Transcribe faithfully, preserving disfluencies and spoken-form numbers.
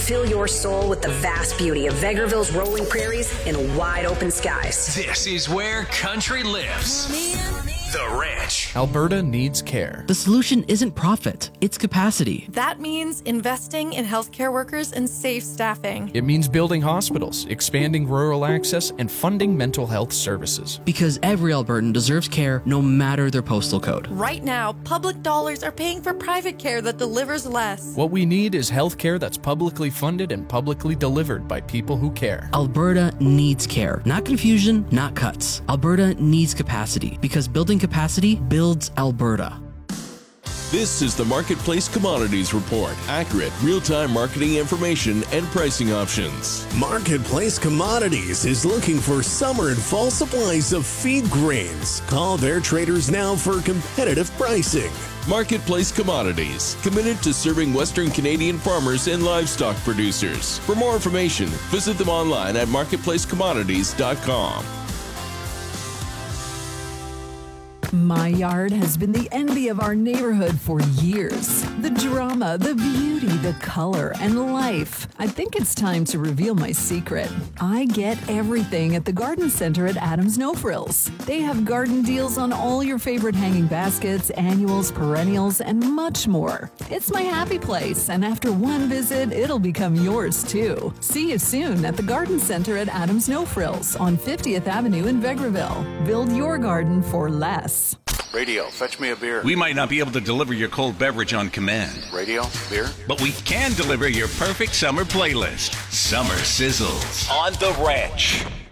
fill your soul with the vast beauty of Vegreville's rolling prairies and wide open skies. This is where country lives. The Ranch. Alberta needs care. The solution isn't profit, it's capacity. That means investing in healthcare workers and safe staffing. It means building hospitals, expanding rural access, and funding mental health services. Because every Albertan deserves care no matter their postal code. Right now, public dollars are paying for private care that delivers less. What we need is health care that's publicly funded and publicly delivered by people who care. Alberta needs care. Not confusion, not cuts. Alberta needs capacity because building capacity builds Alberta. This is the Marketplace Commodities Report. Accurate, real-time marketing information and pricing options. Marketplace Commodities is looking for summer and fall supplies of feed grains. Call their traders now for competitive pricing. Marketplace Commodities, committed to serving Western Canadian farmers and livestock producers. For more information, visit them online at marketplace commodities dot com. My yard has been the envy of our neighborhood for years. The drama, the beauty, the color, and life. I think it's time to reveal my secret. I get everything at the Garden Center at Adams No Frills. They have garden deals on all your favorite hanging baskets, annuals, perennials, and much more. It's my happy place, and after one visit, it'll become yours too. See you soon at the Garden Center at Adams No Frills on fiftieth Avenue in Vegreville. Build your garden for less. Radio, fetch me a beer. We might not be able to deliver your cold beverage on command. Radio, beer. But we can deliver your perfect summer playlist. Summer Sizzles on The Ranch.